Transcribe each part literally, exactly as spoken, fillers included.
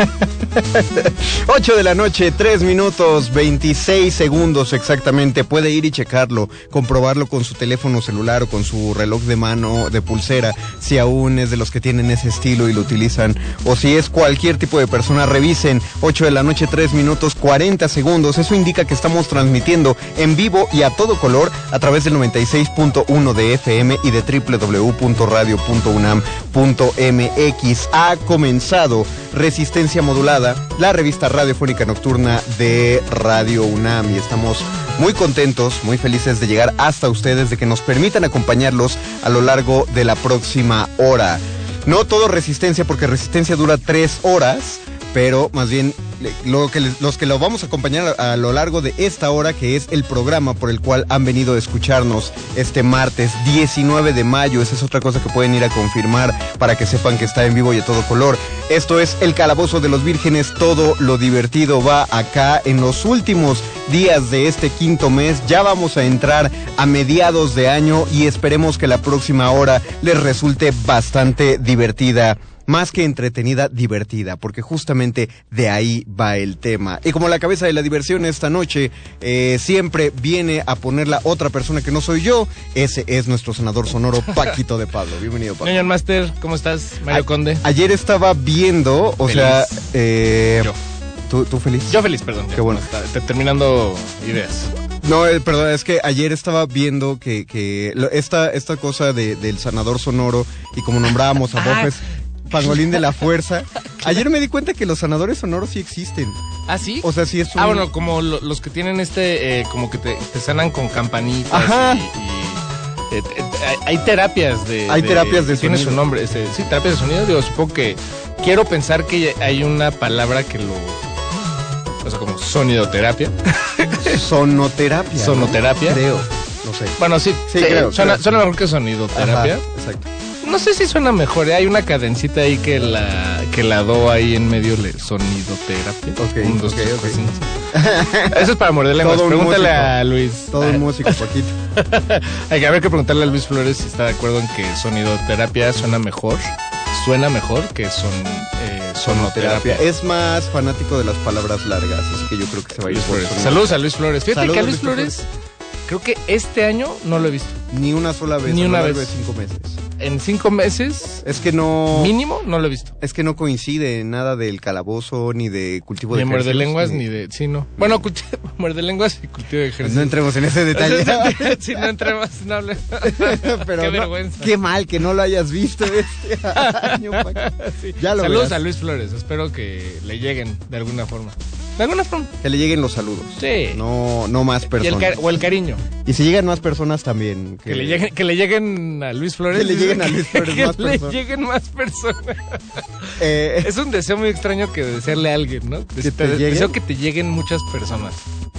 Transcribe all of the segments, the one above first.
ocho de la noche, tres minutos, veintiséis segundos exactamente. Puede ir y checarlo, comprobarlo con su teléfono celular o con su reloj de mano de pulsera, si aún es de los que tienen ese estilo y lo utilizan, o si es cualquier tipo de persona. Revisen, ocho de la noche, tres minutos, cuarenta segundos. Eso indica que estamos transmitiendo en vivo y a todo color a través del noventa y seis punto uno de F M y de doble u doble u doble u punto radio punto unam punto m x. Ha comenzado Resistencia Modulada, la revista radiofónica nocturna de Radio UNAM, y estamos muy contentos, muy felices de llegar hasta ustedes, de que nos permitan acompañarlos a lo largo de la próxima hora. No todo Resistencia, porque Resistencia dura tres horas, pero más bien lo que les, los que lo vamos a acompañar a, a lo largo de esta hora, que es el programa por el cual han venido a escucharnos este martes diecinueve de mayo. Esa es otra cosa que pueden ir a confirmar para que sepan que está en vivo y a todo color. Esto es El Calabozo de los Vírgenes. Todo lo divertido va acá en los últimos días de este quinto mes. Ya vamos a entrar a mediados de año y esperemos que la próxima hora les resulte bastante divertida. Más que entretenida, divertida, porque justamente de ahí va el tema. Y como la cabeza de la diversión esta noche eh, siempre viene a ponerla otra persona que no soy yo, ese es nuestro senador sonoro, Paquito de Pablo. Bienvenido, Paco. Señor Master, ¿cómo estás? Mario a- Conde. Ayer estaba viendo, o feliz. sea... Eh, yo. ¿tú, ¿Tú feliz? Yo feliz, perdón. Qué bueno. Está, está terminando ideas. No, eh, perdón, es que ayer estaba viendo que, que lo, esta, esta cosa de, del sanador sonoro, y como nombrábamos a Bofes... Pangolín de la fuerza. Ayer me di cuenta que los sanadores sonoros sí existen. ¿Ah, sí? O sea, sí es un... Ah, bueno, como lo, los que tienen este, eh, como que te, te sanan con campanitas. Ajá. Y, y eh, eh, hay terapias de... Hay de, terapias de tiene sonido. su nombre, este, sí, terapias de sonido. Digo, supongo que... Quiero pensar que hay una palabra que lo... O sea, como sonidoterapia. Sonoterapia. Sonoterapia. ¿no? Creo, no sé. Bueno, sí, sí eh, creo, suena, creo. suena mejor que sonidoterapia. Ajá, exacto. No sé si suena mejor, ¿eh? Hay una cadencita ahí que la que la do ahí en medio le sonidoterapia. Ok, un, dos, okay, tres, okay. Cinco. Eso es para morder lenguas. Pregúntale músico. a Luis. Todo un músico, Paquito. Hay que haber que preguntarle a Luis Flores si está de acuerdo en que sonidoterapia suena mejor. Suena mejor que son eh, sonoterapia. Es más fanático de las palabras largas, así que yo creo que se va a ir por sonido. Saludos a Luis Flores. Fíjate Saludos, que a Luis Flores, Flores creo que este año no lo he visto. Ni una sola vez. Ni una vez. De cinco meses. En cinco meses. Es que no. Mínimo no lo he visto. Es que no coincide en nada del calabozo, ni de cultivo ni de muerde lenguas, ni... ni de. Sí, no. Bueno, muerde lenguas y cultivo de ejércitos. No entremos en ese detalle. Si no entremos, no hable. Pero qué no, vergüenza. Qué mal que no lo hayas visto este año, Paco. Sí. Ya lo Saludos verás. a Luis Flores. Espero que le lleguen de alguna forma. De alguna forma. Que le lleguen los saludos. Sí. No, no más personas. Y el o el cariño. Y si llegan más personas también. Que, que, le, lleguen, que le lleguen a Luis Flores. Que le lleguen a Luis Flores que más le personas. lleguen más personas. Eh, es un deseo muy extraño que desearle a alguien, ¿no? ¿Que te te, lleguen? Deseo que te lleguen muchas personas.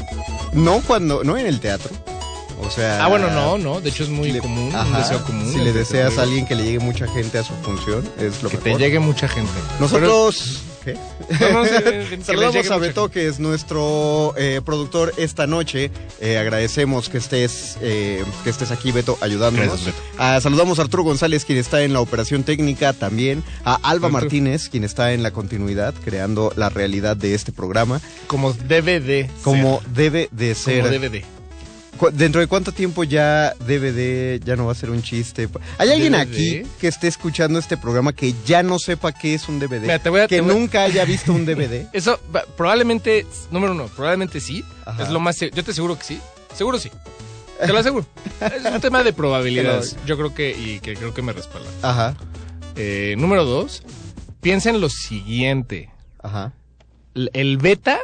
No cuando, no en el teatro. O sea. Ah, bueno, no, no. De hecho es muy le, común, ajá, un deseo común. Si le deseas a alguien que le llegue mucha gente a su función, es lo que mejor. te llegue mucha gente. Nosotros. ¿Qué? No, no, sí, que saludamos a Beto, que es nuestro eh, productor esta noche. Eh, agradecemos que estés eh, que estés aquí, Beto, ayudándonos. Gracias, Beto. Ah, saludamos a Arturo González, quien está en la operación técnica también. A Alba Arturo. Martínez, quien está en la continuidad, creando la realidad de este programa. Como debe de Como ser. debe de ser. Como debe de. ¿Dentro de cuánto tiempo ya D V D ya no va a ser un chiste? ¿Hay alguien ¿D V D? aquí que esté escuchando este programa que ya no sepa qué es un D V D? Mira, te voy a, que te voy a... nunca haya visto un D V D. Eso, probablemente, número uno, probablemente sí. Ajá. Es lo más... Yo te aseguro que sí. Seguro sí. Te lo aseguro. Es un tema de probabilidades. Yo creo que... Y que creo que me respalda. Ajá. Eh, número dos, piensa en lo siguiente. Ajá. El, el beta...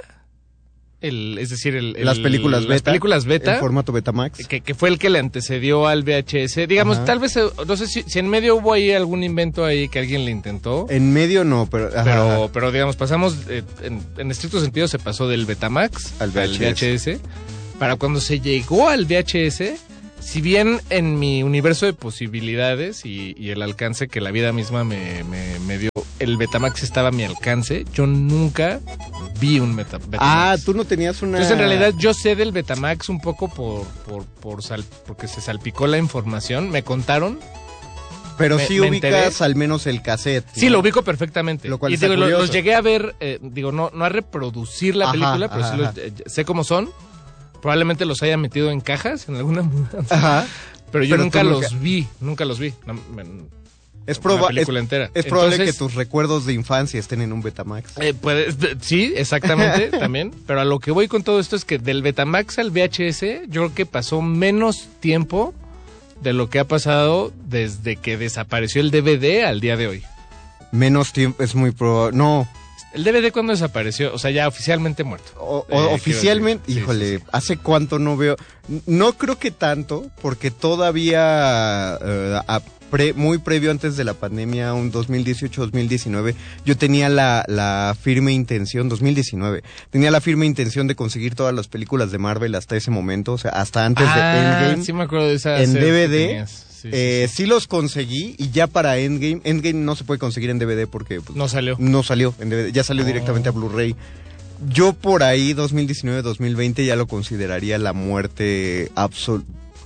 El, es decir, el, el, las películas beta. Las películas beta. En formato Betamax. Que, que fue el que le antecedió al V H S. Digamos, Ajá. tal vez, no sé si, si en medio hubo ahí algún invento ahí que alguien le intentó. En medio no, pero... Ajá. Pero, pero digamos, pasamos, eh, en, en estricto sentido se pasó del Betamax al V H S. al V H S. Para cuando se llegó al V H S, si bien en mi universo de posibilidades y, y el alcance que la vida misma me, me, me dio, el Betamax estaba a mi alcance, yo nunca vi un meta, Betamax. Ah, tú no tenías una... Entonces, en realidad, yo sé del Betamax un poco por, por, por sal, porque se salpicó la información. Me contaron, Pero me, sí me ubicas enteré. al menos el cassette. Sí, ¿no? lo ubico perfectamente. Lo cual y está digo, lo- curioso. los llegué a ver, eh, digo, no, no a reproducir la Ajá, película, pero ajá, sí los, ajá. eh, sé cómo son. Probablemente los haya metido en cajas, en alguna mudanza. Ajá. Pero yo Pero nunca tú los nunca- vi, nunca los vi. No, me- Es, una proba- es, película entera. es probable Entonces, que tus recuerdos de infancia estén en un Betamax. Eh, puede- sí, exactamente, también. Pero a lo que voy con todo esto es que del Betamax al V H S, yo creo que pasó menos tiempo de lo que ha pasado desde que desapareció el D V D al día de hoy. Menos tiempo, es muy probable. No, ¿El D V D cuándo desapareció? O sea, ya oficialmente muerto. o- o- Eh, oficialmente, quiero decir. Sí, híjole, sí, sí. ¿hace cuánto no veo? No creo que tanto, porque todavía eh, a pre- muy previo antes de la pandemia, un dos mil dieciocho dos mil diecinueve, yo tenía la, la firme intención, dos mil diecinueve, tenía la firme intención de conseguir todas las películas de Marvel hasta ese momento, o sea, hasta antes de Ah, Endgame. sí me acuerdo de esa En serie D V que D, tenías. Sí, sí, eh, sí. sí los conseguí y ya para Endgame, Endgame no se puede conseguir en D V D porque pues, No salió. no salió en D V D, ya salió Oh. directamente a Blu-ray. Yo por ahí, dos mil diecinueve dos mil veinte, ya lo consideraría la muerte absoluta.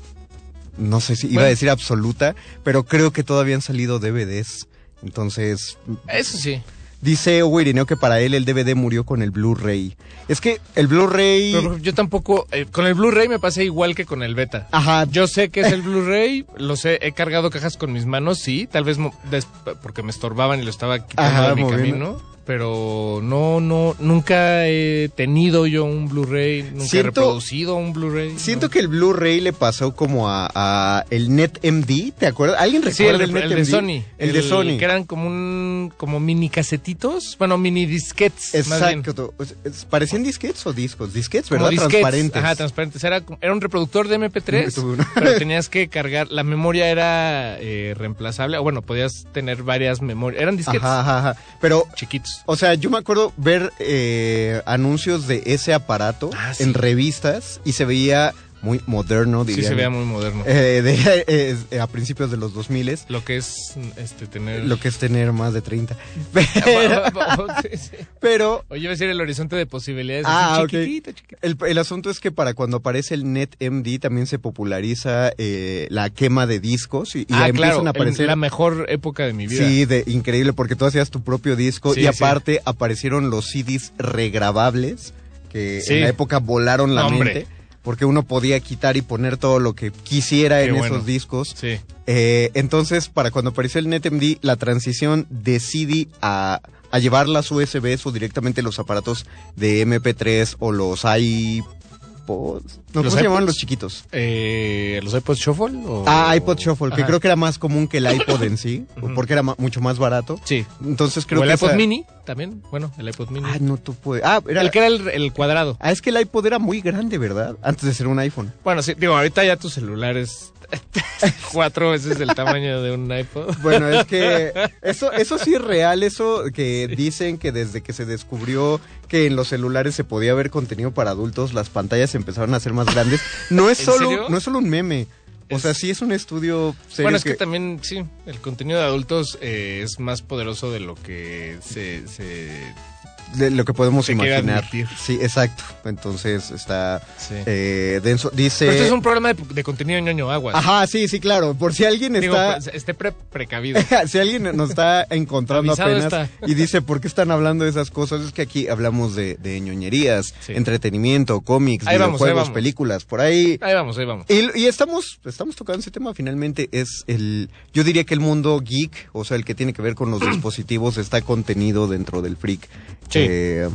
No sé si iba Bueno. a decir absoluta, pero creo que todavía han salido D V Ds. Entonces, Eso sí. dice Hugo Irineo que para él el D V D murió con el Blu-ray. Es que el Blu-ray... Pero yo tampoco, eh, con el Blu-ray me pasa igual que con el beta. Ajá, Yo sé que es el Blu-ray, lo sé, he cargado cajas con mis manos, sí, tal vez mo- des- porque me estorbaban y lo estaba quitando Ajá, de mi moviendo. camino, pero no, no, nunca he tenido yo un Blu-ray, nunca he Siento- reproducido un Blu-ray. siento no. que el Blu-ray le pasó como a, a el NetMD, ¿te acuerdas? ¿Alguien Sí, el, recuerda el el, de NetMD? Sony. El, de Sony. Que eran como un, como mini casetitos, bueno, mini disquets, más bien. Exacto. Es- es- ¿Parecían disquets o discos? Disquets, Como ¿verdad? disquets. Transparentes. Ajá, transparentes. Era, como- era un reproductor de M P tres, Tuve uno. pero tenías que cargar. La memoria era eh, reemplazable. O bueno, podías tener varias memorias. Eran disquetes Ajá, ajá, ajá. Pero, chiquitos. o sea, yo me acuerdo ver eh, anuncios de ese aparato Ah, sí. en revistas y se veía muy moderno, diría. Sí, se veía muy moderno. Eh, de- eh, a principios de los dos mil, Lo que es este tener. lo que es tener más de treinta. Pero, Sí, sí. pero Oye, iba a decir el horizonte de posibilidades. Ah, así, ok. chiquitito, chiquitito. el, el asunto es que para cuando aparece el NetMD también se populariza eh, la quema de discos y, y Ah, empiezan claro, a aparecer... en la mejor época de mi vida. Sí, de, increíble, porque tú hacías tu propio disco Sí, y sí. aparte aparecieron los C Ds regrabables que Sí. en la época volaron la No, hombre. mente, porque uno podía quitar y poner todo lo que quisiera Qué en bueno. esos discos. Sí. Eh, entonces, para cuando apareció el NetMD, la transición de C D a, a llevar las U S Bs o directamente los aparatos de M P tres o los iPods. No, ¿cómo ¿Los se llamaban iPods? los chiquitos? Eh, ¿Los iPod Shuffle? O... Ah, iPod Shuffle, que Ajá. creo que era más común que el iPod en sí, Ujú. porque era ma- mucho más barato. Sí. Entonces creo o el que iPod esa- Mini también. Bueno, el iPod Mini. Ah, no, tú puedes. Ah, era... El que era el, el cuadrado. Ah, es que el iPod era muy grande, ¿verdad? Antes de ser un iPhone. Bueno, sí, digo, ahorita ya tu celular es cuatro veces el tamaño de un iPod. Bueno, es que eso, eso sí es real, eso que dicen que desde que se descubrió que en los celulares se podía ver contenido para adultos, las pantallas empezaron a ser más grandes. No es ¿En solo, serio? no es solo un meme. O Es- sea, sí es un estudio serio. Bueno, es que, también, sí, el contenido de adultos eh, es más poderoso de lo que se... se de lo que podemos se quiere imaginar. admitir. Sí, exacto. Entonces está sí. eh, denso. Dice. Pero esto es un programa de, de contenido ñoño, aguas. Ajá, sí, sí, claro. Por si alguien Digo, está. pues, esté pre- precavido. Si alguien nos está encontrando Avisado apenas está. y dice por qué están hablando de esas cosas, es que aquí hablamos de, de ñoñerías, Sí. entretenimiento, cómics, Ahí vamos, ahí videojuegos, vamos. películas, por ahí. Ahí vamos, ahí vamos. Y, y estamos, estamos tocando ese tema, finalmente es el, yo diría que el mundo geek, o sea, el que tiene que ver con los dispositivos, está contenido dentro del freak. Sí. Eh,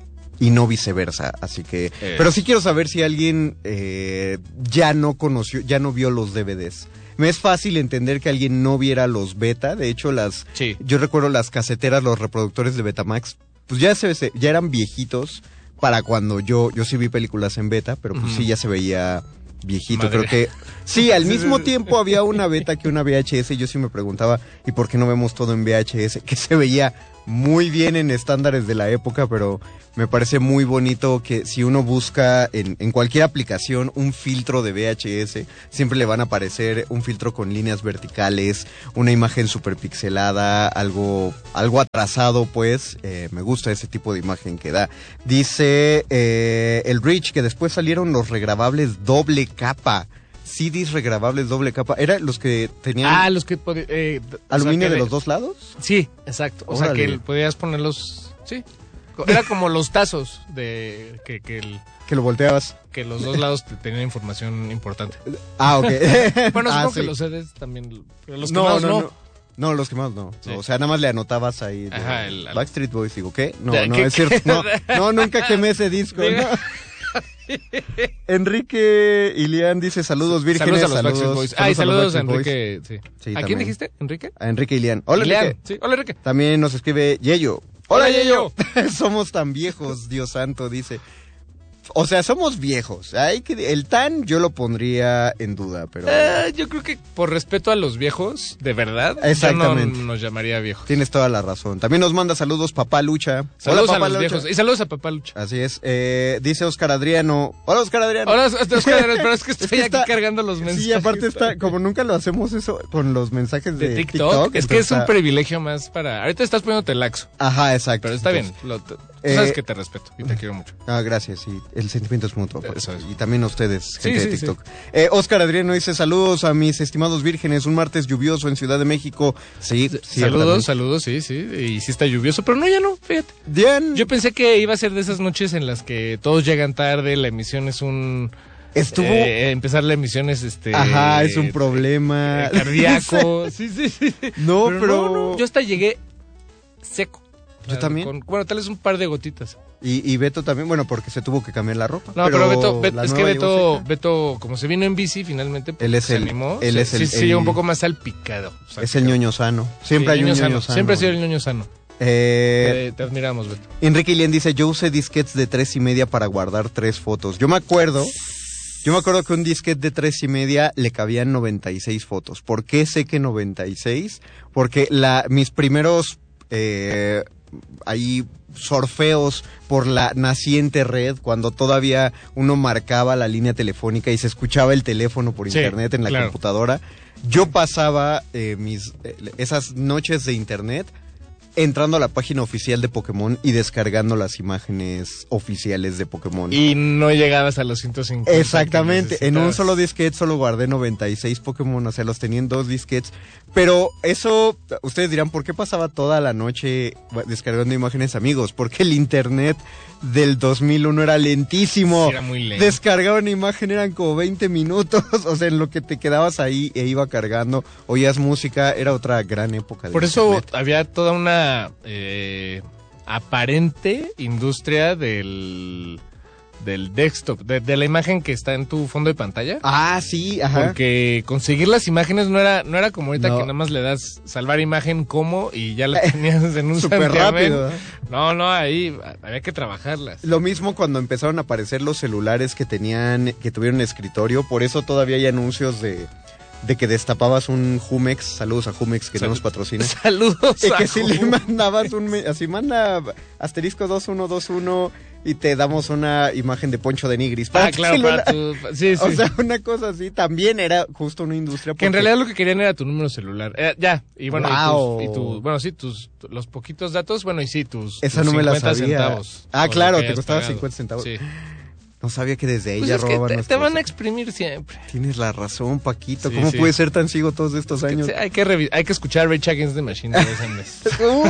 y no viceversa, así que... Eh. Pero sí quiero saber si alguien eh, ya no conoció, ya no vio los D V Ds. Me es fácil entender que alguien no viera los beta, de hecho las... Sí. Yo recuerdo las caseteras, los reproductores de Betamax, pues ya se, se- ya eran viejitos para cuando yo, yo sí vi películas en beta, pero pues Ujú. sí ya se veía viejito. Madre. Creo que sí, al Sí, mismo sí, sí. tiempo había una beta que una V H S. Yo sí me preguntaba, ¿y por qué no vemos todo en V H S? Que se veía muy bien en estándares de la época, pero me parece muy bonito que si uno busca en, en cualquier aplicación un filtro de V H S, siempre le van a aparecer un filtro con líneas verticales, una imagen super pixelada, algo, algo atrasado, pues. Eh, me gusta ese tipo de imagen que da. Dice eh, el Rich que después salieron los regrabables doble capa. C Ds regrabables doble capa. ¿Eran los que tenían Ah, los que podían... Eh, aluminio o sea, de que los dos lados? Sí, exacto. O Órale. sea, que podías ponerlos... Sí. Era como los tazos de... Que, que, el, Que lo volteabas. que los dos lados te- tenían información importante. Ah, ok. Bueno, Ah, supongo sí. que los C Ds también... Pero los no, quemados no, no. no. No, los quemados no. Sí. O sea, nada más le anotabas ahí. de Ajá, el- Backstreet Boys, digo, ¿qué? No, Ya, no, ¿qué- es cierto. qué? No, no, nunca quemé ese disco. Diga. ¿no? Enrique Ilián dice saludos vírgenes. Saludos a los Backstreet Boys. Ay, saludos a Backstreet Boys. Enrique. Sí. Sí, ¿A también. quién dijiste? ¿Enrique? A Enrique Ilián. Hola, Ileán. Enrique. Sí, hola, Enrique. También nos escribe Yeyo. Hola, Hola, Yeyo. Somos tan viejos, Dios santo, dice. O sea, somos viejos. Hay que, el tan yo lo pondría en duda, pero... Eh, yo creo que por respeto a los viejos, de verdad, Exactamente. yo no nos llamaría viejos. Tienes toda la razón. También nos manda saludos Papá Lucha. Saludos Hola, a Papá los Lucha. viejos. Y saludos a Papá Lucha. Así es. Eh, dice Oscar Adriano. Hola, Oscar Adriano. Hola, Oscar, pero es que estoy Es que aquí está- cargando los mensajes. Sí, aparte está, como nunca lo hacemos eso con los mensajes de, de TikTok. es que entonces es un está- privilegio más para... Ahorita estás poniéndote laxo, Ajá, exacto. pero está bien. Entonces, Lo- tú eh, sabes que te respeto y te quiero mucho. Ah, gracias, sí. El sentimiento es mutuo. Eso es. Y también a ustedes, Sí, gente sí, de TikTok. Eh, Oscar Adriano dice saludos a mis estimados vírgenes. Un martes lluvioso en Ciudad de México. Sí, Saludos, saludos, sí, sí. Y sí está lluvioso, pero no, ya no, fíjate. Dian, Yo pensé que iba a ser de esas noches en las que todos llegan tarde, la emisión es un... estuvo... eh, empezar la emisión es este... Ajá, es un problema. eh, cardíaco. sí, sí, sí. No, pero... no, no, yo hasta llegué seco. Yo también. Con- bueno, tal vez un par de gotitas. Y, y Beto también, bueno, porque se tuvo que cambiar la ropa. No, pero, Beto, Bet- la es que nueva llegó Beto, seca. Beto, como se vino en bici finalmente, pues, Él es se el- animó. él sí, es el- sí, sí, el- un poco más salpicado. Es el ñoño sano. Siempre Sí, hay un ñoño ñoño sano. sano. Siempre ha sido el ñoño sano. Eh, Te, te admiramos, Beto. Enrique Ilián dice, yo usé disquetes de tres y media para guardar tres fotos. Yo me acuerdo, yo me acuerdo que un disquete de tres y media le cabían noventa y seis fotos. ¿Por qué sé que noventa y seis? Porque la, mis primeros, eh, ahí sorfeos por la naciente red, cuando todavía uno marcaba la línea telefónica y se escuchaba el teléfono por Sí, internet en la claro. computadora, yo pasaba eh, mis eh, esas noches de internet entrando a la página oficial de Pokémon y descargando las imágenes oficiales de Pokémon. Y no llegabas a los ciento cincuenta. Exactamente, que en un necesitabas. solo disquete solo guardé noventa y seis Pokémon, o sea, los tenía en dos disquetes, pero eso, ustedes dirán, ¿por qué pasaba toda la noche descargando imágenes, amigos? Porque el internet del dos mil uno era lentísimo. Sí, era muy lento. Descargar una imagen eran como veinte minutos, o sea, en lo que te quedabas ahí e iba cargando, oías música, era otra gran época de Por eso internet. había toda una eh, aparente industria del, del desktop, de, de la imagen que está en tu fondo de pantalla. Ah, sí, ajá. Porque conseguir las imágenes no era no era como ahorita No. que nada más le das salvar imagen como y ya la tenías en un Súper santiamén. rápido, ¿eh? No, no, ahí había que trabajarlas. Lo mismo cuando empezaron a aparecer los celulares que tenían, que tuvieron escritorio, por eso todavía hay anuncios de, de que destapabas un Jumex, saludos a Jumex que Sal- no nos patrocina. Saludos. Y a que si le Ju- mandabas un, me- así manda asterisco dos uno dos uno y te damos una imagen de Poncho de Nigris. Ah, tu claro, celular. para tu... Sí, sí. O sea, una cosa así, también era justo una industria. Que en porque- realidad lo que querían era tu número celular. Eh, ya, y bueno, Wow. y, tus, y tu, bueno, sí, tus, los poquitos datos, bueno, y sí, tus, Esa tus no me la cincuenta sabía. centavos. Ah, o lo claro, que te hayas costaba pagado. cincuenta centavos. Sí. No sabía que desde ahí Pues ya es que robaban te, te nuestros- van a exprimir siempre. Tienes la razón, Paquito. Sí, ¿Cómo sí. puede ser tan ciego todos estos años? Sí, hay, que revi- hay que escuchar Rage Against the Machine de vez en vez.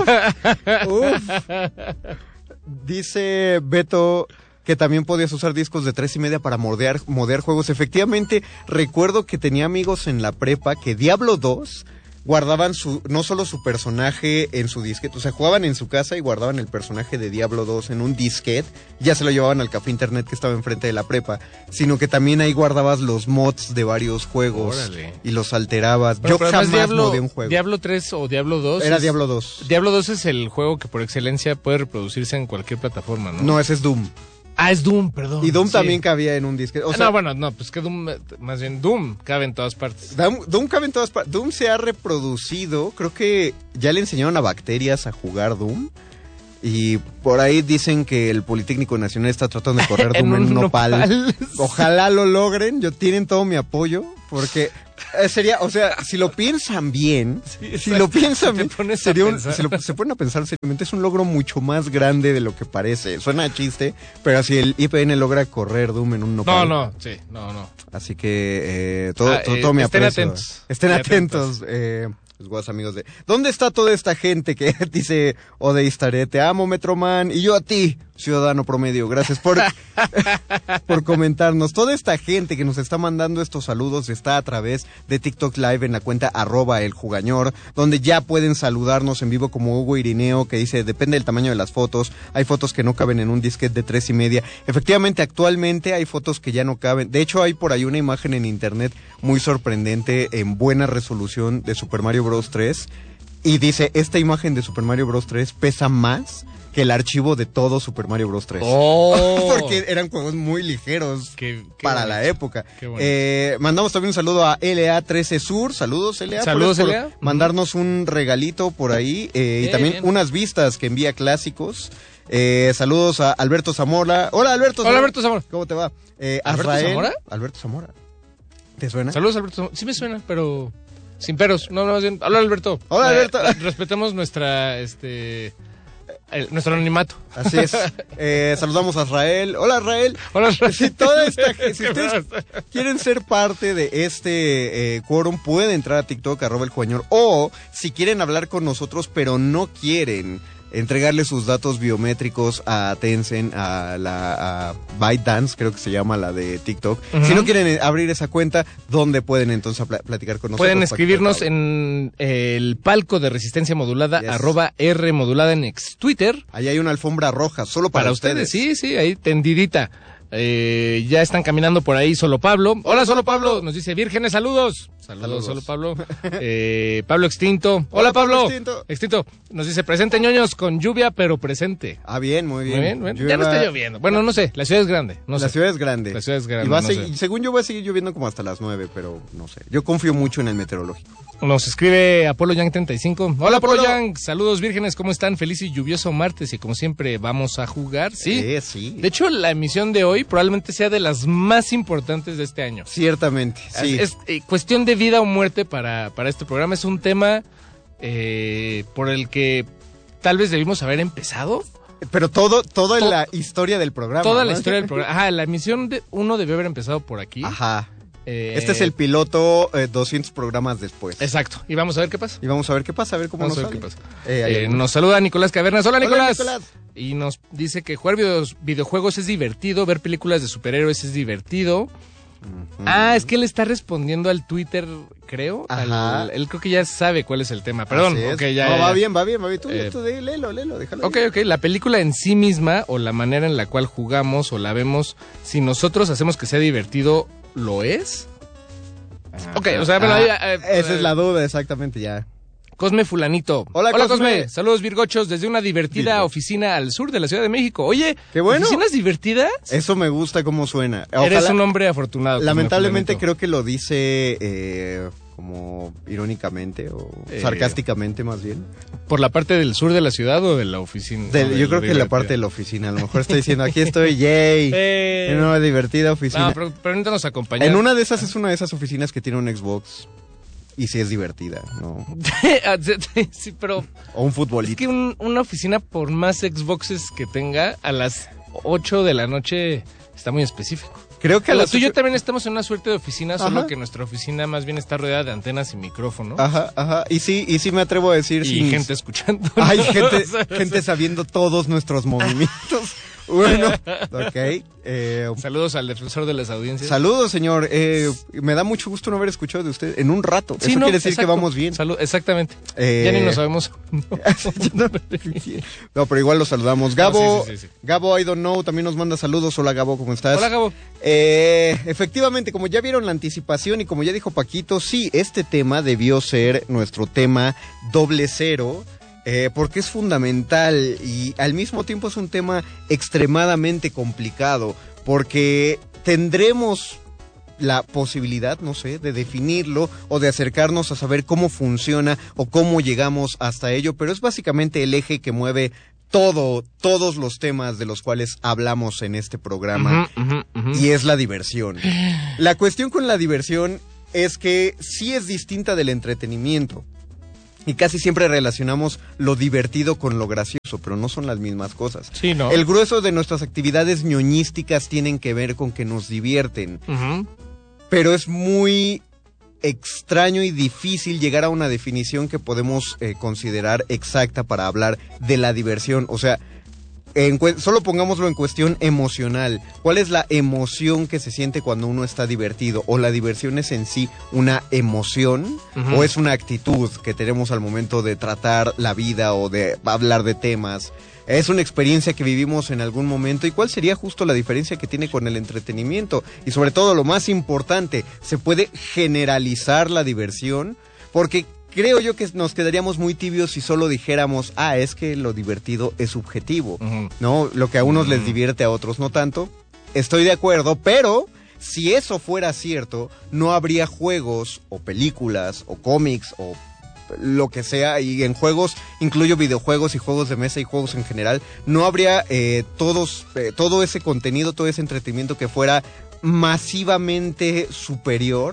Uf, uf. Dice Beto que también podías usar discos de tres y media para modear, modear juegos. Efectivamente, recuerdo que tenía amigos en la prepa que Diablo dos guardaban su, no solo su personaje en su disquete, o sea, jugaban en su casa y guardaban el personaje de Diablo dos en un disquete, ya se lo llevaban al café internet que estaba enfrente de la prepa, sino que también ahí guardabas los mods de varios juegos. Órale. Y los alterabas. Bueno, Yo pero jamás además Diablo, modeé un juego. Diablo tres o Diablo dos. Era es- Diablo dos. Diablo dos es el juego que por excelencia puede reproducirse en cualquier plataforma, ¿no? No, ese es Doom. Ah, es Doom, perdón. Y Doom sí. también cabía en un disquete. O Ah, sea, no, bueno, no, pues que Doom, eh, más bien Doom cabe en todas partes. Doom, Doom cabe en todas partes. Doom se ha reproducido. Creo que ya le enseñaron a bacterias a jugar Doom. Y por ahí dicen que el Politécnico Nacional está tratando de correr Doom en, un nopal. nopal. Ojalá lo logren. Yo tienen todo mi apoyo. Porque Eh, sería, o sea, si lo piensan bien, Sí, si lo piensan te bien, pones a sería un, pensar. se, lo, se ponen a pensar seriamente, es un logro mucho más grande de lo que parece. Suena a chiste, pero si el I P N logra correr Doom en un No, nopal. no, sí, no, no. Así que eh, todo, Ah, todo, eh, todo mi estén aprecio. atentos. Estén Estén atentos. Eh, los guas amigos de... ¿Dónde está toda esta gente que dice Odeistaré, te amo, Metroman, y yo a ti, ciudadano promedio? Gracias por, por comentarnos. Toda esta gente que nos está mandando estos saludos está a través de TikTok Live en la cuenta arroba el jugañor, donde ya pueden saludarnos en vivo como Hugo Irineo, que dice, depende del tamaño de las fotos. Hay fotos que no caben en un disquete de tres y media. Efectivamente, actualmente hay fotos que ya no caben. De hecho, hay por ahí una imagen en internet muy sorprendente en buena resolución de Super Mario Bros. tres. Y dice, esta imagen de Super Mario Bros. tres pesa más que el archivo de todo Super Mario Bros. tres. Oh. Porque eran juegos muy ligeros Qué- qué para bonito. la época. Qué bonito. Eh, mandamos también un saludo a L A trece Sur. Saludos, L A. Saludos, por- L A. por mandarnos un regalito por ahí. eh, y Bien, también bien. unas vistas que envía clásicos. Eh, saludos a Alberto Zamora. Hola, Alberto. Hola, Alberto Zamora. ¿Cómo te va? Eh, ¿Alberto Azrael- Zamora? Alberto Zamora. ¿Te suena? Saludos, Alberto. Sí me suena, pero sin peros. No, no, más bien. Hola, Alberto. Hola, Eh, Alberto. respetemos nuestra, este, el- nuestro anonimato. Así es. Eh, saludamos a Israel. Hola, Israel. Hola, Si toda esta gente, si Qué ustedes bravo. quieren ser parte de este eh, quórum, pueden entrar a TikTok, arroba el jugañor, o si quieren hablar con nosotros, pero no quieren entregarle sus datos biométricos a Tencent, a la a ByteDance, creo que se llama la de TikTok. Ujú. Si no quieren eh, abrir esa cuenta, ¿dónde pueden entonces pla- platicar con nosotros? Pueden Paquito escribirnos Pablo? en el palco de resistencia modulada, Yes. arroba R modulada en ex Twitter. Ahí hay una alfombra roja, solo para, Para ustedes, sí, sí, ahí tendidita. Eh, ya están caminando por ahí Solo Pablo. Hola, Solo Pablo. Nos dice, vírgenes, saludos. Saludos, Saludos. Solo Pablo. Eh, Pablo Extinto. Hola, Hola, Pablo Pablo. Extinto. Extinto. Nos dice, presente ñoños con lluvia, pero presente. Ah, bien, muy bien. Muy bien, muy bien. Llueva- Ya no está lloviendo. Bueno, no sé, la ciudad es grande. No la sé. ciudad es grande. La ciudad es grande, Y va a no seguir- sé. según yo va a seguir lloviendo como hasta las nueve, pero no sé. Yo confío mucho en el meteorológico. Nos escribe Apolo Yang treinta y cinco. Hola, Hola, Apolo Apolo. Yang. Saludos, vírgenes. ¿Cómo están? Feliz y lluvioso martes. Y como siempre, vamos a jugar. Sí. Eh, sí. De hecho, la emisión de hoy probablemente sea de las más importantes de este año. Ciertamente, sí. Es, es, eh, cuestión de vida o muerte para, para este programa. Es un tema eh, por el que tal vez debimos haber empezado. Pero todo, toda To- la historia del programa. Toda ¿no? la historia del programa. Ajá, la emisión de uno debió haber empezado por aquí. Ajá. Eh, Este es el piloto eh, doscientos programas después. Exacto. Y vamos a ver qué pasa. Y vamos a ver qué pasa, a ver cómo Vamos nos a ver sale. qué pasa. Eh, ahí Eh, hay- nos saluda Nicolás Cavernas. Hola, Hola, Nicolás. Nicolás. Y nos dice que jugar videos- videojuegos es divertido, ver películas de superhéroes es divertido. Ujú. Ah, es que él está respondiendo al Twitter, creo. Ajá. Al- él creo que ya sabe cuál es el tema. Perdón. Así es. Ok, ya, No, ya, va ya. bien, va bien, va bien. Tú, Eh, tú de- léelo, léelo, déjalo. Ok, ahí. ok. La película en sí misma o la manera en la cual jugamos o la vemos, si nosotros hacemos que sea divertido, ¿lo es? Ok, o sea, bueno, Ah, ahí, eh, esa eh, es la duda, exactamente, ya. Cosme Fulanito. Hola, Cosme. Saludos, Virgochos, desde una divertida Virgo. oficina al sur de la Ciudad de México. Oye, Qué bueno. ¿oficinas divertidas? Eso me gusta cómo suena. Eres Ojalá- un hombre afortunado. Cosme Lamentablemente Fulanito. creo que lo dice eh, como irónicamente o Eh, sarcásticamente más bien. ¿Por la parte del sur de la ciudad o de la oficina? Del- O de yo lo creo que la divertida? parte de la oficina. A lo mejor está diciendo, aquí estoy, yay. Eh, En una divertida oficina. No, pero, pero ahorita nos acompaña. En una de esas es una de esas oficinas que tiene un Xbox. Y sí es divertida, ¿no? Sí, pero O un es futbolito. que un- una oficina, por más Xboxes que tenga, a las ocho de la noche está muy específico. Creo que a Pero las tú y yo ocho- también estamos en una suerte de oficina, solo Ajá. que nuestra oficina más bien está rodeada de antenas y micrófonos. Ajá, ajá. Y sí, y sí me atrevo a decir... Y sin- gente escuchando. Hay ¿no? gente, O sea, gente sabiendo todos nuestros movimientos. Bueno, ok. eh, Saludos al defensor de las audiencias. saludos, señor. Eh, me da mucho gusto no haber escuchado de usted en un rato. Sí, Eso no, quiere decir exacto. que vamos bien. Salud, exactamente. Eh, Ya ni nos sabemos. No, pero igual lo saludamos. Gabo, No, sí, sí, sí, sí. Gabo, I don't know, también nos manda saludos. Hola, Gabo, ¿cómo estás? Hola, Gabo. Eh, efectivamente, como ya vieron la anticipación y como ya dijo Paquito, sí, este tema debió ser nuestro tema doble cero, eh, porque es fundamental y al mismo tiempo es un tema extremadamente complicado, porque tendremos la posibilidad, no sé, de definirlo o de acercarnos a saber cómo funciona o cómo llegamos hasta ello, pero es básicamente el eje que mueve todo, todos los temas de los cuales hablamos en este programa. Ujú, ujú, ujú. Y es la diversión. La cuestión con la diversión es que sí es distinta del entretenimiento. Y casi siempre relacionamos lo divertido con lo gracioso, pero no son las mismas cosas. Sí, ¿no? El grueso de nuestras actividades ñoñísticas tienen que ver con que nos divierten. Uh-huh. Pero es muy extraño y difícil llegar a una definición que podemos eh, considerar exacta para hablar de la diversión. O sea, en, solo pongámoslo en cuestión emocional. ¿Cuál es la emoción que se siente cuando uno está divertido? ¿O la diversión es en sí una emoción? Uh-huh. ¿O es una actitud que tenemos al momento de tratar la vida o de hablar de temas? ¿Es una experiencia que vivimos en algún momento? ¿Y cuál sería justo la diferencia que tiene con el entretenimiento? Y sobre todo, lo más importante, ¿se puede generalizar la diversión? Porque creo yo que nos quedaríamos muy tibios si solo dijéramos, ah, es que lo divertido es subjetivo, uh-huh. ¿no? Lo que a unos uh-huh. les divierte, a otros no tanto. Estoy de acuerdo, pero si eso fuera cierto, no habría juegos o películas o cómics o lo que sea, y en juegos incluyo videojuegos y juegos de mesa y juegos en general, no habría eh, todos eh, todo ese contenido, todo ese entretenimiento que fuera masivamente superior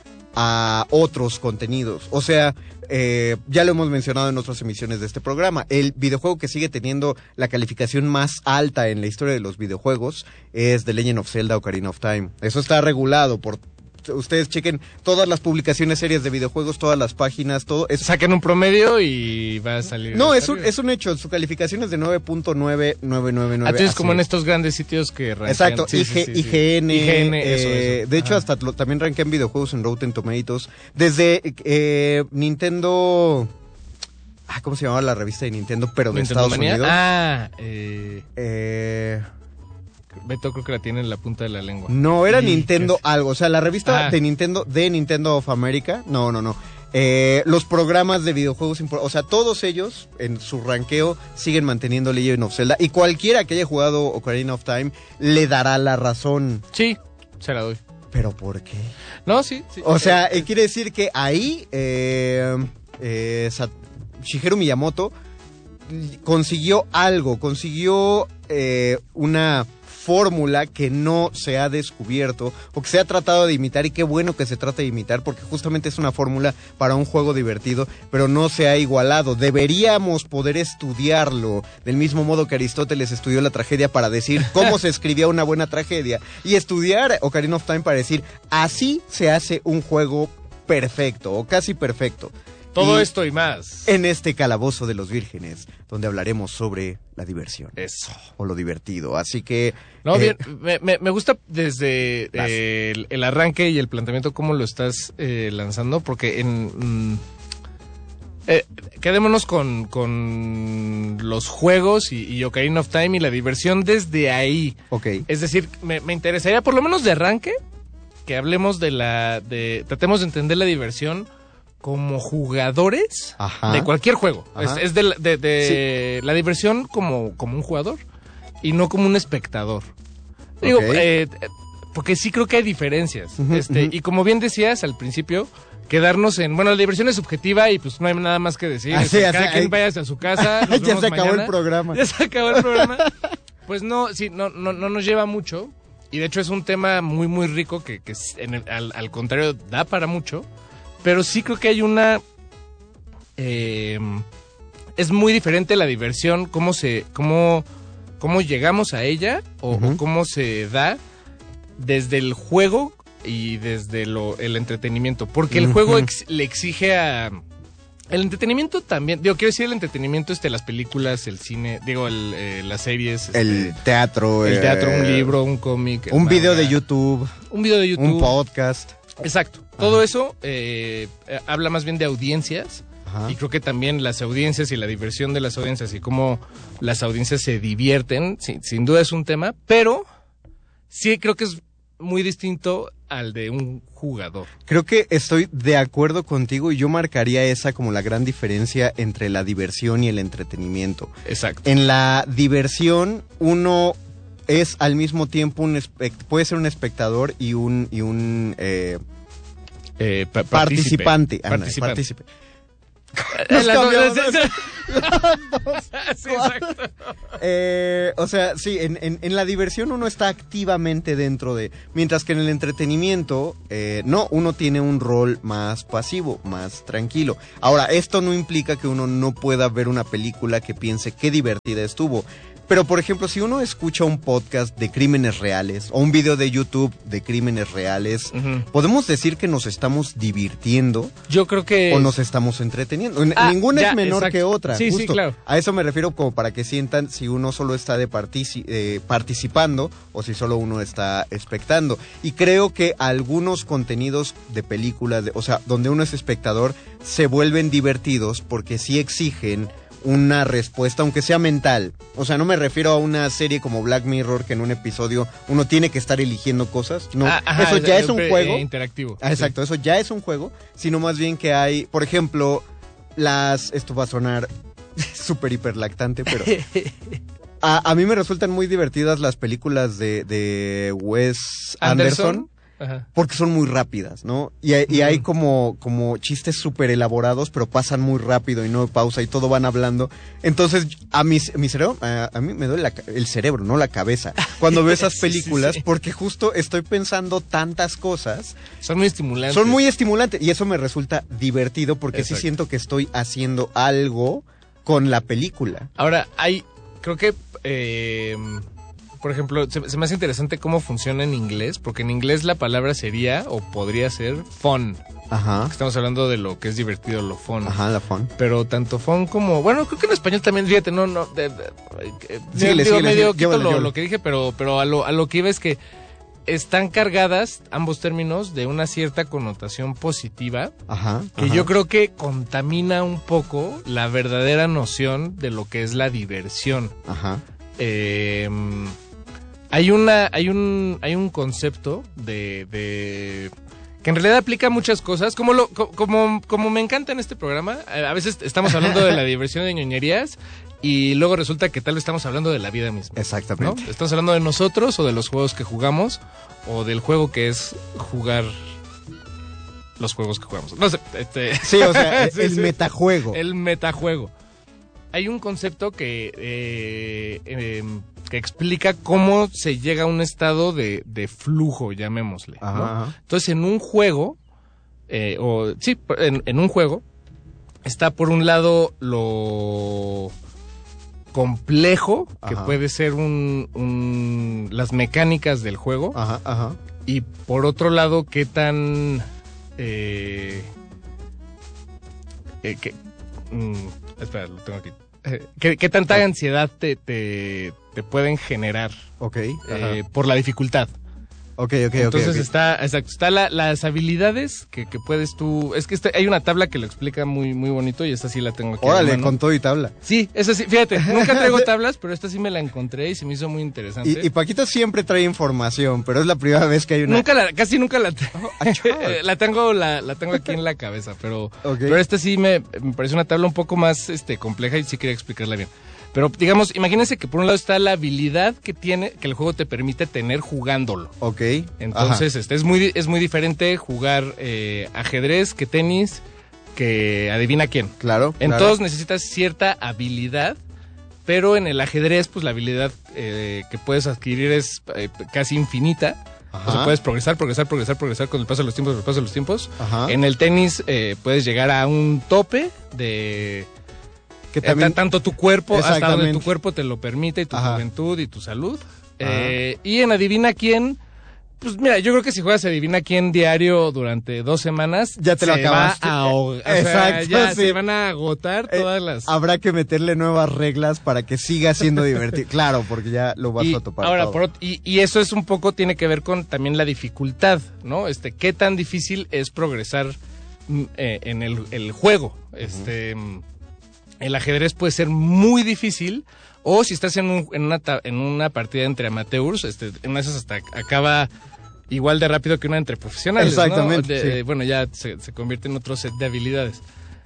a otros contenidos. O sea, eh, ya lo hemos mencionado en otras emisiones de este programa, el videojuego que sigue teniendo la calificación más alta en la historia de los videojuegos es The Legend of Zelda Ocarina of Time. Eso está regulado por... Ustedes chequen todas las publicaciones serias de videojuegos, todas las páginas, todo eso. Saquen un promedio y va a salir. No, es un, es un hecho. Su calificación es de nueve punto nueve nueve nueve nueve. Entonces, como en estos grandes sitios que rankean. Exacto, sí, I G, sí, sí, I G N. I G N, eh, eso, eso. De hecho, hasta lo, también rankean videojuegos en Rotten Tomatoes. Desde eh, Nintendo... Ah, ¿cómo se llamaba la revista de Nintendo, pero de Estados Manía? Unidos? Ah, eh... Eh... Beto creo que la tiene en la punta de la lengua. No, era y Nintendo es... algo. O sea, la revista ah. de Nintendo, de Nintendo of America. No, no, no. Eh, los programas de videojuegos, o sea, todos ellos en su ranqueo siguen manteniendo Legend of Zelda. Y cualquiera que haya jugado Ocarina of Time le dará la razón. Sí, se la doy. ¿Pero por qué? No, sí. sí o sea, eh, eh, quiere decir que ahí eh, eh, Shigeru Miyamoto consiguió algo, consiguió eh, una fórmula que no se ha descubierto o que se ha tratado de imitar, y qué bueno que se trate de imitar porque justamente es una fórmula para un juego divertido, pero no se ha igualado. Deberíamos poder estudiarlo del mismo modo que Aristóteles estudió la tragedia para decir cómo se escribía una buena tragedia, y estudiar Ocarina of Time para decir así se hace un juego perfecto o casi perfecto. Todo y esto y más en este calabozo de los vírgenes, donde hablaremos sobre la diversión. Eso. O lo divertido. Así que... No, eh, bien, me, me, me gusta desde eh, el, el arranque y el planteamiento cómo lo estás eh, lanzando, porque en... Mm, eh, quedémonos con, con los juegos y, y Ocarina of Time y la diversión desde ahí. Ok. Es decir, me, me interesaría por lo menos de arranque que hablemos de la... de tratemos de entender la diversión como jugadores. Ajá. De cualquier juego. Ajá. Es, es de, de, de sí. la diversión como, como un jugador y no como un espectador. Okay. Digo, eh, porque sí creo que hay diferencias. Uh-huh, este, uh-huh. Y como bien decías al principio, quedarnos en... Bueno, la diversión es subjetiva y pues no hay nada más que decir. Ah, sí, cada sí, quien hay... vaya a su casa. Nos ya se acabó mañana. el programa. Ya se acabó el programa. Pues no, sí, no, no, no nos lleva mucho. Y de hecho es un tema muy, muy rico que, que en el, al, al contrario da para mucho. Pero sí creo que hay una... Eh, es muy diferente la diversión, cómo se... cómo, cómo llegamos a ella o, uh-huh. o cómo se da desde el juego y desde lo, el entretenimiento. Porque el uh-huh. juego ex, le exige a... El entretenimiento también, digo, quiero decir el entretenimiento, este, las películas, el cine, digo, el, eh, las series. Este, el teatro. El teatro, eh, un libro, un cómic. Un manga, video de YouTube. Un video de YouTube. Un podcast. Exacto. Todo Ajá. eso eh, eh, habla más bien de audiencias. Ajá. Y creo que también las audiencias y la diversión de las audiencias y cómo las audiencias se divierten, sin, sin duda es un tema, pero sí creo que es muy distinto al de un jugador. Creo que estoy de acuerdo contigo y yo marcaría esa como la gran diferencia entre la diversión y el entretenimiento. Exacto. En la diversión uno es al mismo tiempo un espect- puede ser un espectador y un y un eh, eh, pa- participante, participante. Ana, partícipe. Nos La- cambiamos. sí, sí. Dos, Sí, cuatro. exacto. Eh, o sea, sí, en, en, en la diversión uno está activamente dentro de... Mientras que en el entretenimiento, eh, no, uno tiene un rol más pasivo, más tranquilo. Ahora, esto no implica que uno no pueda ver una película que piense qué divertida estuvo. Pero, por ejemplo, si uno escucha un podcast de crímenes reales o un video de YouTube de crímenes reales, Ujú. ¿podemos decir que nos estamos divirtiendo Yo creo que... o nos estamos entreteniendo? N- Ah, Ninguna ya, es menor exacto. que otra. Sí, sí, justo. claro. A eso me refiero como para que sientan si uno solo está de partici- eh, participando o si solo uno está expectando. Y creo que algunos contenidos de películas, de- o sea, donde uno es espectador, se vuelven divertidos porque sí exigen una respuesta, aunque sea mental. O sea, no me refiero a una serie como Black Mirror, que en un episodio uno tiene que estar eligiendo cosas. No, Ah, ajá, eso ya es un eh, juego. interactivo. Ah, exacto, eso ya es un juego, sino más bien que hay, por ejemplo, las... Esto va a sonar súper hiperlactante, pero... A, a mí me resultan muy divertidas las películas de, de Wes Anderson, Anderson. Ajá. porque son muy rápidas, ¿no? Y, hay- y hay Mm. como, como chistes súper elaborados, pero pasan muy rápido y no hay pausa y todo van hablando. Entonces, a mi, mi cerebro, a, a mí me duele la ca- el cerebro, no la cabeza, cuando veo esas Sí, sí, películas, sí. porque justo estoy pensando tantas cosas. Son muy estimulantes. Son muy estimulantes y eso me resulta divertido porque Exacto. sí siento que estoy haciendo algo con la película. Ahora, hay, creo que, eh, por ejemplo, se, se me hace interesante cómo funciona en inglés, porque en inglés la palabra sería, o podría ser, fun. Ajá. Estamos hablando de lo que es divertido, lo fun. Ajá, la fun. Pero tanto fun como, bueno, creo que en español también, fíjate, no, no, de, de- eh, Síguele, digo, síguele, medio síguele, quito llévala, lo, llévala. lo que dije, pero, pero a lo, a lo que iba es que están cargadas ambos términos de una cierta connotación positiva, Ajá. que ajá. yo creo que contamina un poco la verdadera noción de lo que es la diversión. Ajá. Eh, hay una, hay un, hay un concepto de, de que en realidad aplica a muchas cosas, como lo, co- como, como me encanta en este programa. A a veces estamos hablando de la diversión de ñoñerías y luego resulta que tal vez estamos hablando de la vida misma, ¿no? Exactamente. Estamos hablando de nosotros o de los juegos que jugamos o del juego que es jugar los juegos que jugamos. No sé, este, Sí, o sea, Sí, el sí. metajuego. el metajuego. Hay un concepto que, eh, eh, que explica cómo se llega a un estado de, de flujo, llamémosle, ¿no? Ajá, ajá. Entonces, en un juego, eh, o sí, en, en un juego, está por un lado lo complejo, que Ajá. puede ser un, un- las mecánicas del juego, Ajá, ajá. y por otro lado, qué tan... Eh, eh, que, mm, espera, lo tengo aquí. Eh, ¿qué, qué tanta ansiedad te, te, te pueden generar Ok. eh, Ajá. por la dificultad? Ok, ok, ok. Entonces ok. está, exacto, está la- las habilidades que, que puedes tú... Es que este- hay una tabla que lo explica muy, muy bonito y esta sí la tengo aquí. a la Órale, mano. con todo y tabla. Sí, esa sí, fíjate, nunca traigo tablas, pero esta sí me la encontré y se me hizo muy interesante. Y, y Paquito siempre trae información, pero es la primera vez que hay una... Nunca la, casi nunca la tengo. achá. la tengo, la, la tengo aquí en la cabeza, pero, Ok. pero esta sí me, me parece una tabla un poco más este, compleja y sí quería explicarla bien. Pero digamos, imagínense que por un lado está la habilidad que tiene, que el juego te permite tener jugándolo. Ok. Entonces, este, es muy, es muy diferente jugar eh, ajedrez que tenis, que adivina quién. Ajá. Claro. En claro. todos necesitas cierta habilidad, pero en el ajedrez, pues la habilidad eh, que puedes adquirir es eh, casi infinita. Ajá. O sea, puedes progresar, progresar, progresar, progresar con el paso de los tiempos, con el paso de los tiempos. Ajá. En el tenis eh, puedes llegar a un tope de... Que eh, también... ta- tanto tu cuerpo, hasta donde Exactamente. tu cuerpo te lo permite, y tu Ajá. juventud y tu salud. Eh, y en Adivina Quién, pues mira, yo creo que si juegas Adivina Quién diario durante dos semanas, Ya te lo se acabaste. va a ahogar. O sea, Exacto, ya sí. se van a agotar Eh, todas las... Habrá que meterle nuevas reglas para que siga siendo divertido. Claro, porque ya lo vas Y a topar ahora, todo. por ot- y, y eso es un poco, tiene que ver con también la dificultad, ¿no? Este, qué tan difícil es progresar mm, eh, en el, el juego. Este, mm, el ajedrez puede ser muy difícil, o si estás en, un- en, una, ta- en una partida entre amateurs, este, en una de esas hasta acaba igual de rápido que una entre profesionales, ¿no? Exactamente, De- sí. eh, bueno, ya se, se convierte en otro set de habilidades.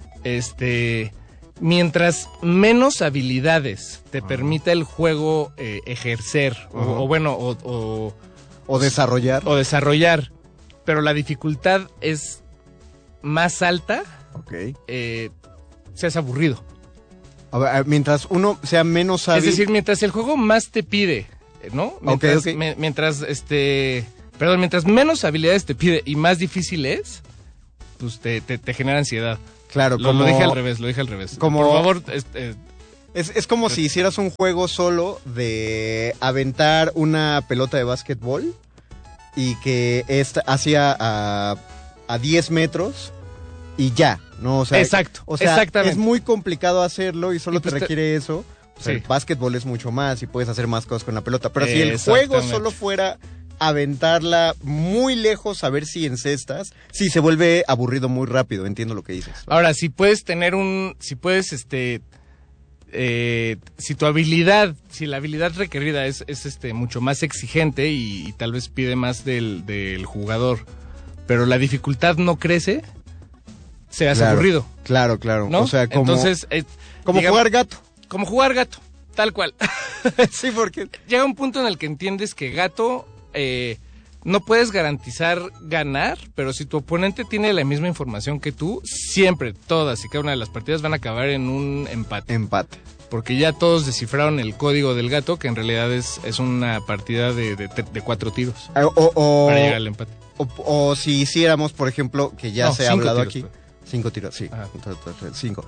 Este, mientras menos habilidades te permita el juego eh, ejercer, o, Ajá. o bueno, o, o- O desarrollar. o desarrollar, pero la dificultad es más alta, Ok. eh, seas aburrido. A ver, mientras uno sea menos hábil... Es decir, mientras el juego más te pide, ¿no? Mientras, okay, okay. Me, mientras este... Perdón, mientras menos habilidades te pide y más difícil es, pues te, te, te genera ansiedad. Claro, lo, como... Lo dije al revés, lo dije al revés. Como... Por favor... Este, Es, es como si hicieras un juego solo de aventar una pelota de básquetbol y que esta hacía a, a diez metros y ya, ¿no? O sea, Exacto, o sea, exactamente. Es muy complicado hacerlo y solo y pues te requiere te... eso. O sea, sí. El básquetbol es mucho más y puedes hacer más cosas con la pelota. Pero si el juego solo fuera aventarla muy lejos a ver si encestas, sí, se vuelve aburrido muy rápido, entiendo lo que dices. Ahora, si puedes tener un... Si puedes, este... Eh, si tu habilidad, si la habilidad requerida es, es este mucho más exigente y, y tal vez pide más del, del jugador, pero la dificultad no crece, se hace claro, aburrido. Claro, claro. ¿No? O sea, como, Entonces, eh, como digamos, jugar gato. Como jugar gato, tal cual. Sí, porque... Llega un punto en el que entiendes que gato... Eh, no puedes garantizar ganar, pero si tu oponente tiene la misma información que tú, siempre, todas y cada una de las partidas van a acabar en un empate. Empate. Porque ya todos descifraron el código del gato, que en realidad es, es una partida de, de, de cuatro tiros. O, o, para llegar al empate. O, o si hiciéramos, por ejemplo, que ya no, se ha hablado tiros, aquí... Pues. Cinco tiros, sí. Ajá. Cinco.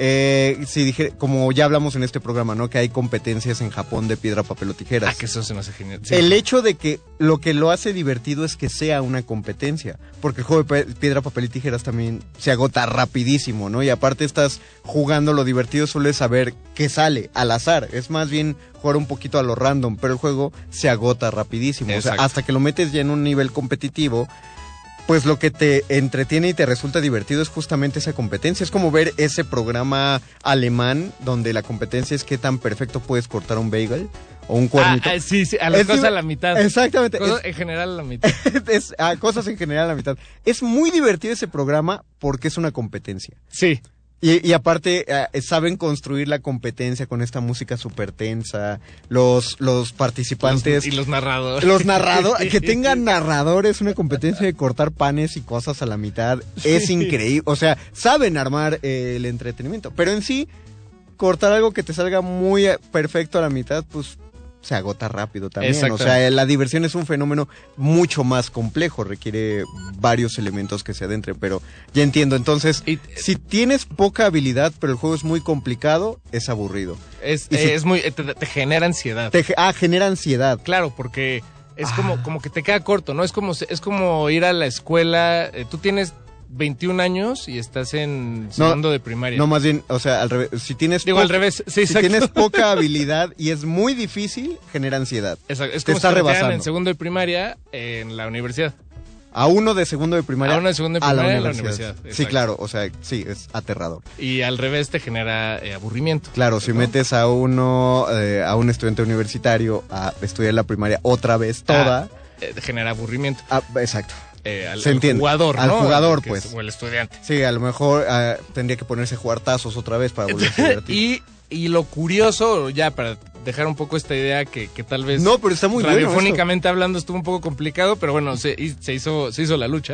Eh, si dije, como ya hablamos en este programa, ¿no? Que hay competencias en Japón de piedra, papel o tijeras. Ah, que eso se me hace genial. Sí. El hecho de que lo que lo hace divertido es que sea una competencia. Porque el juego de piedra, papel y tijeras también se agota rapidísimo, ¿no? Y aparte estás jugando, lo divertido suele saber qué sale al azar. Es más bien jugar un poquito a lo random, pero el juego se agota rapidísimo. Exacto. O sea, hasta que lo metes ya en un nivel competitivo, pues lo que te entretiene y te resulta divertido es justamente esa competencia. Es como ver ese programa alemán donde la competencia es qué tan perfecto puedes cortar un bagel o un cuernito. Ah, sí, sí, a las cosas a la mitad. Exactamente. Cosas es, en general a la mitad. Es, a cosas en general a la mitad. Es muy divertido ese programa porque es una competencia. Sí. Y, y aparte, eh, saben construir la competencia con esta música súper tensa. Los, los participantes... Los, y los narradores. Los narradores. Que tengan narradores, una competencia de cortar panes y cosas a la mitad. Es sí. increíble. O sea, saben armar eh, el entretenimiento. Pero en sí, cortar algo que te salga muy perfecto a la mitad, pues... se agota rápido también. O sea, la diversión es un fenómeno mucho más complejo, requiere varios elementos que se adentren, pero ya entiendo. Entonces, y, si tienes poca habilidad, pero el juego es muy complicado, es aburrido. Es, si, es muy, te, te genera ansiedad. Te, ah, genera ansiedad. Claro, porque es ah. como, como que te queda corto, ¿no? Es como, es como ir a la escuela, eh, tú tienes veintiún años y estás en segundo no, de primaria. No, más bien, o sea, al revés. Si tienes Digo, al revés. Sí, si tienes poca habilidad y es muy difícil, genera ansiedad. Exacto. Es te como está si rebasando. En segundo de primaria en la universidad. A uno de segundo de primaria. A uno de segundo de primaria a la en la universidad. universidad. Sí, claro, o sea, sí, es aterrador. Y al revés te genera eh, aburrimiento. Claro, si ¿no? metes a uno, eh, a un estudiante universitario a estudiar la primaria otra vez toda. Ah, eh, genera aburrimiento. Ah, exacto. Eh, al, Se al entiende. jugador, ¿no? Al jugador, que pues. Es, o el estudiante. Sí, a lo mejor uh, tendría que ponerse a jugar tazos otra vez para volverse a divertir. y, y lo curioso, ya para dejar un poco esta idea que, que tal vez... No, pero está muy radiofónicamente bueno hablando estuvo un poco complicado, pero bueno, se, se, hizo, se hizo la lucha.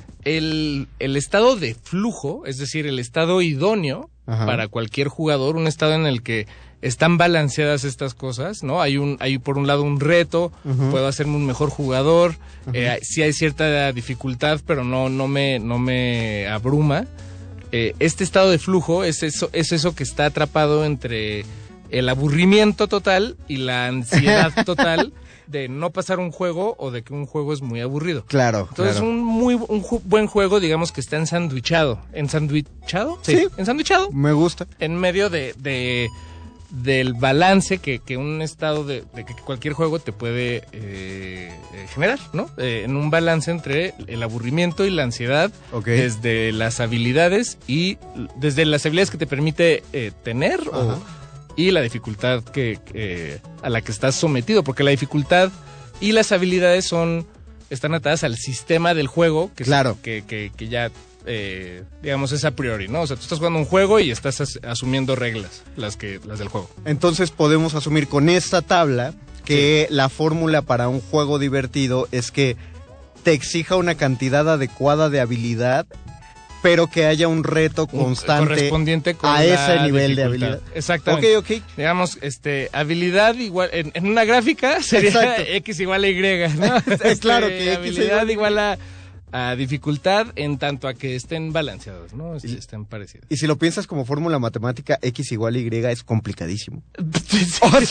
El, el estado de flujo, es decir, el estado idóneo Ajá. para cualquier jugador, un estado en el que están balanceadas estas cosas, ¿no? Hay un, hay por un lado un reto, uh-huh. puedo hacerme un mejor jugador, uh-huh. eh, sí hay cierta dificultad, pero no, no me, no me abruma. Eh, este estado de flujo es eso, es eso que está atrapado entre el aburrimiento total y la ansiedad total de no pasar un juego o de que un juego es muy aburrido. Claro, Entonces claro. un muy un ju- buen juego, digamos que está ensandwichado. ¿Ensandwichado? Sí. sí. ¿Ensandwichado? Me gusta. En medio de... de del balance que, que un estado de, de que cualquier juego te puede eh, eh, generar, ¿no? Eh, en un balance entre el aburrimiento y la ansiedad, okay. desde las habilidades y desde las habilidades que te permite eh, tener o, y la dificultad que, que a la que estás sometido, porque la dificultad y las habilidades son están atadas al sistema del juego que, claro. que, que, que ya Eh, digamos es a priori, ¿no? O sea, tú estás jugando un juego y estás as- asumiendo reglas, las que las del juego. Entonces podemos asumir con esta tabla que sí. la fórmula para un juego divertido es que te exija una cantidad adecuada de habilidad pero que haya un reto constante correspondiente con a ese nivel de dificultad. habilidad. Exactamente. Ok, ok. Digamos, este, habilidad igual, en, en una gráfica sería Exacto. X igual a Y, ¿no? Este, Claro que X habilidad igual a, a dificultad en tanto a que estén balanceados, ¿no? Este, Y- estén parecidos. Y si lo piensas como fórmula matemática, X igual a Y es complicadísimo. Sí, O sea,